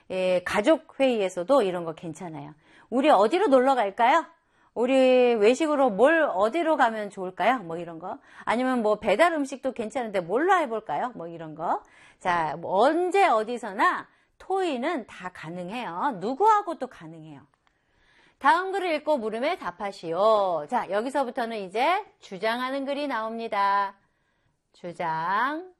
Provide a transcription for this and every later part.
가족 회의에서도 이런 거 괜찮아요. 우리 어디로 놀러 갈까요? 우리 외식으로 어디로 가면 좋을까요? 뭐 이런 거. 아니면 뭐 배달 음식도 괜찮은데 뭘로 해볼까요? 뭐 이런 거. 자, 뭐 언제 어디서나 토의는 다 가능해요. 누구하고도 가능해요. 다음 글을 읽고 물음에 답하시오. 자, 여기서부터는 이제 주장하는 글이 나옵니다. 주장하는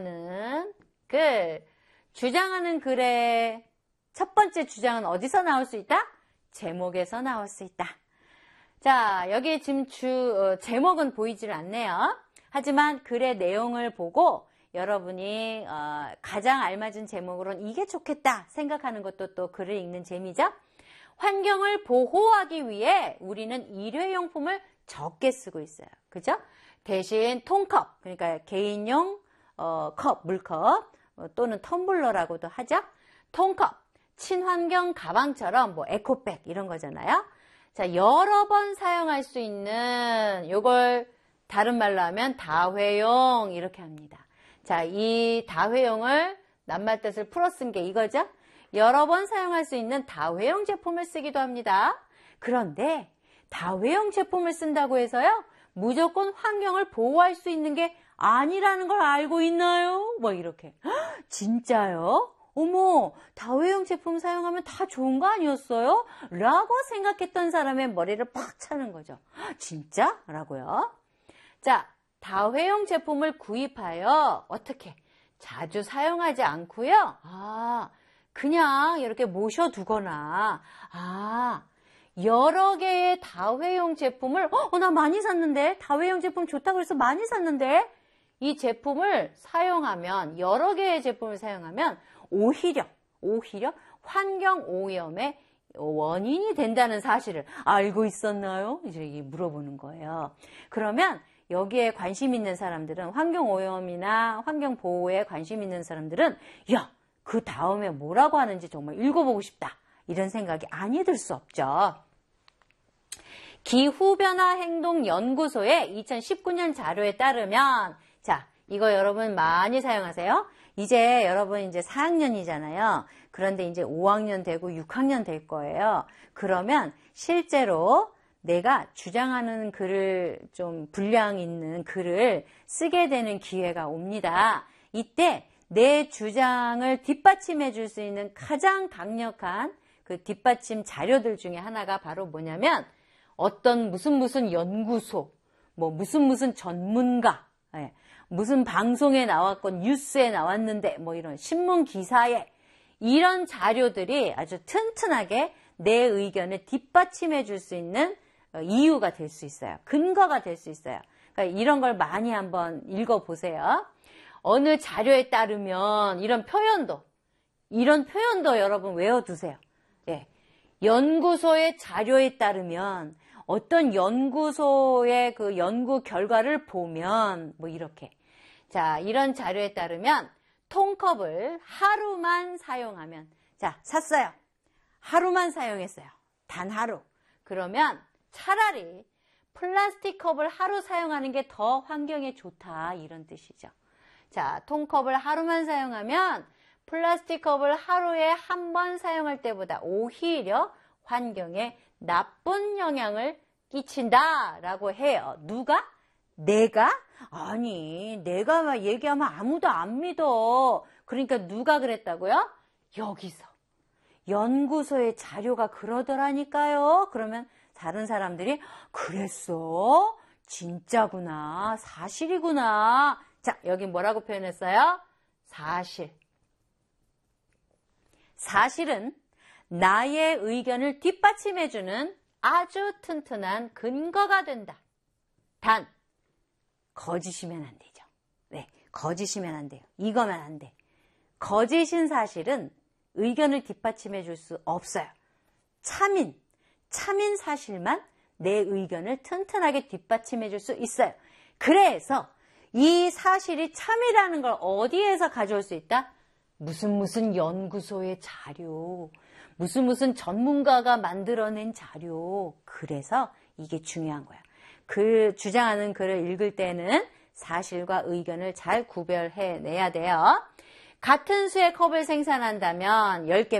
글. 주장하는 글의 첫 번째 주장은 어디서 나올 수 있다? 제목에서 나올 수 있다. 자, 여기 지금 제목은 보이질 않네요. 하지만 글의 내용을 보고 여러분이 가장 알맞은 제목으로는 이게 좋겠다 생각하는 것도 또 글을 읽는 재미죠. 환경을 보호하기 위해 우리는 일회용품을 적게 쓰고 있어요. 그죠? 대신 통컵, 그러니까 개인용 컵, 물컵 또는 텀블러라고도 하죠. 통컵, 친환경 가방처럼 뭐 에코백 이런 거잖아요. 자, 여러 번 사용할 수 있는 요걸 다른 말로 하면 다회용 이렇게 합니다. 자, 이 다회용을 낱말 뜻을 풀어 쓴 게 이거죠. 여러 번 사용할 수 있는 다회용 제품을 쓰기도 합니다. 그런데 다회용 제품을 쓴다고 해서요, 무조건 환경을 보호할 수 있는 게 아니라는 걸 알고 있나요? 뭐 이렇게. 진짜요? 어머, 다회용 제품 사용하면 다 좋은 거 아니었어요? 라고 생각했던 사람의 머리를 팍 차는 거죠. 진짜? 라고요. 자, 다회용 제품을 구입하여 어떻게? 자주 사용하지 않고요. 그냥 이렇게 모셔두거나, 여러 개의 다회용 제품을, 나 많이 샀는데? 다회용 제품 좋다고 해서 많이 샀는데? 이 제품을 사용하면, 여러 개의 제품을 사용하면, 오히려 환경 오염의 원인이 된다는 사실을 알고 있었나요? 이제 물어보는 거예요. 그러면 여기에 관심 있는 사람들은, 환경 오염이나 환경 보호에 관심 있는 사람들은, 야, 그 다음에 뭐라고 하는지 정말 읽어보고 싶다. 이런 생각이 아니 들 수 없죠. 기후변화행동연구소의 2019년 자료에 따르면, 자, 이거 여러분 많이 사용하세요. 이제 여러분 이제 4학년이잖아요. 그런데 이제 5학년 되고 6학년 될 거예요. 그러면 실제로 내가 주장하는 글을 좀 분량 있는 글을 쓰게 되는 기회가 옵니다. 이때 내 주장을 뒷받침해 줄 수 있는 가장 강력한 그 뒷받침 자료들 중에 하나가 바로 뭐냐면 어떤 무슨 연구소, 뭐 무슨 전문가, 무슨 방송에 나왔건 뉴스에 나왔는데 뭐 이런 신문 기사에 이런 자료들이 아주 튼튼하게 내 의견을 뒷받침해 줄 수 있는 이유가 될 수 있어요. 근거가 될 수 있어요. 그러니까 이런 걸 많이 한번 읽어보세요. 어느 자료에 따르면 이런 표현도 여러분 외워두세요. 예. 연구소의 자료에 따르면 어떤 연구소의 그 연구 결과를 보면 뭐 이렇게. 자, 이런 자료에 따르면 통컵을 하루만 사용하면, 자, 샀어요. 하루만 사용했어요. 단 하루. 그러면 차라리 플라스틱 컵을 하루 사용하는 게 더 환경에 좋다. 이런 뜻이죠. 자, 통컵을 하루만 사용하면 플라스틱 컵을 하루에 한 번 사용할 때보다 오히려 환경에 나쁜 영향을 끼친다라고 해요. 누가? 내가? 아니, 내가 막 얘기하면 아무도 안 믿어. 그러니까 누가 그랬다고요? 여기서. 연구소의 자료가 그러더라니까요. 그러면 다른 사람들이 그랬어? 진짜구나. 사실이구나. 자, 여기 뭐라고 표현했어요? 사실. 사실은 나의 의견을 뒷받침해주는 아주 튼튼한 근거가 된다. 단, 거짓이면 안 되죠. 네, 거짓이면 안 돼요. 이거면 안 돼. 거짓인 사실은 의견을 뒷받침해 줄 수 없어요. 참인 사실만 내 의견을 튼튼하게 뒷받침해 줄 수 있어요. 그래서 이 사실이 참이라는 걸 어디에서 가져올 수 있다? 무슨 연구소의 자료, 무슨 전문가가 만들어낸 자료. 그래서 이게 중요한 거야. 그 주장하는 글을 읽을 때는 사실과 의견을 잘 구별해내야 돼요. 같은 수의 컵을 생산한다면 10개